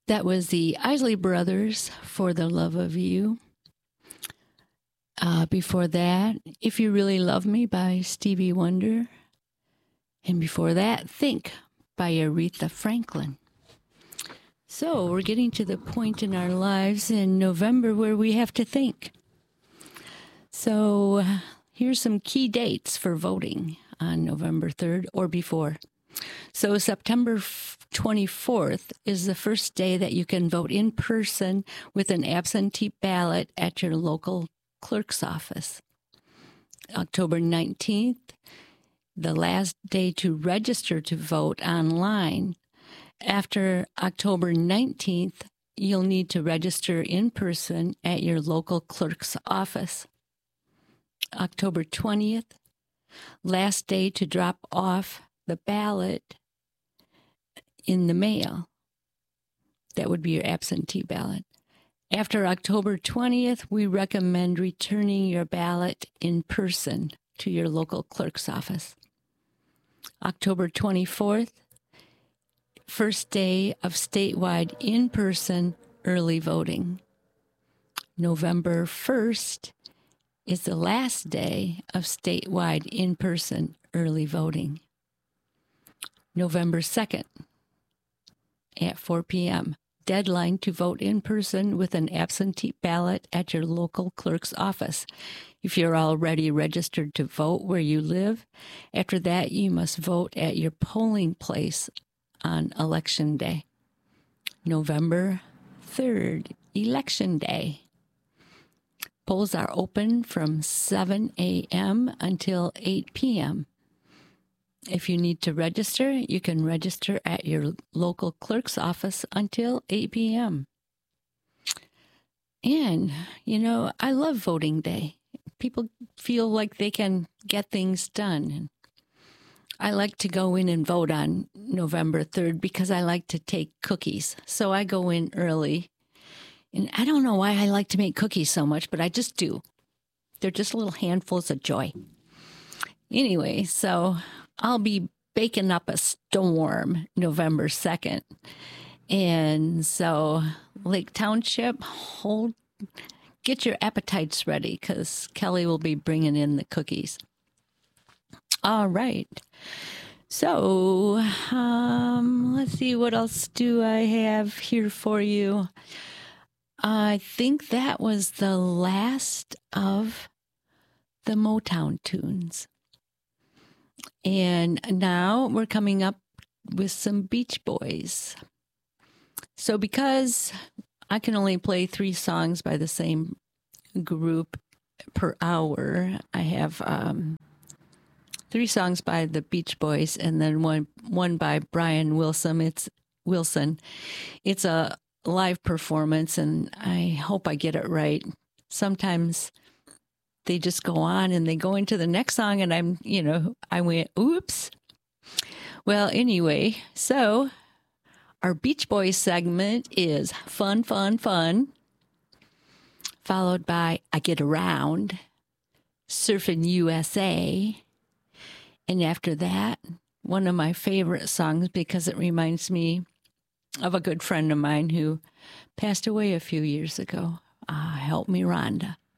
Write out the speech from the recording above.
That was the Isley Brothers, For the Love of You. Before that, If You Really Love Me by Stevie Wonder. And before that, Think by Aretha Franklin. So we're getting to the point in our lives in November where we have to think. So here's some key dates for voting on November 3rd or before. So September 24th is the first day that you can vote in person with an absentee ballot at your local clerk's office. October 19th, the last day to register to vote online. After October 19th, you'll need to register in person at your local clerk's office. October 20th, last day to drop off the ballot in the mail. That would be your absentee ballot. After October 20th, we recommend returning your ballot in person to your local clerk's office. October 24th, first day of statewide in-person early voting. November 1st is the last day of statewide in-person early voting. November 2nd at 4 p.m., deadline to vote in person with an absentee ballot at your local clerk's office. If you're already registered to vote where you live, after that you must vote at your polling place on Election Day. November 3rd, Election Day. Polls are open from 7 a.m. until 8 p.m. If you need to register, you can register at your local clerk's office until 8 p.m. And, I love voting day. People feel like they can get things done. I like to go in and vote on November 3rd because I like to take cookies. So I go in early. And I don't know why I like to make cookies so much, but I just do. They're just little handfuls of joy. Anyway, so I'll be baking up a storm November 2nd. And so Lake Township, get your appetites ready because Kelly will be bringing in the cookies. All right. So let's see, what else do I have here for you? I think that was the last of the Motown tunes. And now we're coming up with some Beach Boys. So because I can only play 3 songs by the same group per hour, I have 3 songs by the Beach Boys and then one by Brian Wilson. It's a live performance, and I hope I get it right. Sometimes they just go on and they go into the next song and I went, oops. Well, anyway, so our Beach Boys segment is Fun, Fun, Fun, followed by I Get Around, Surfing USA, and after that, one of my favorite songs because it reminds me of a good friend of mine who passed away a few years ago. Help Me, Rhonda.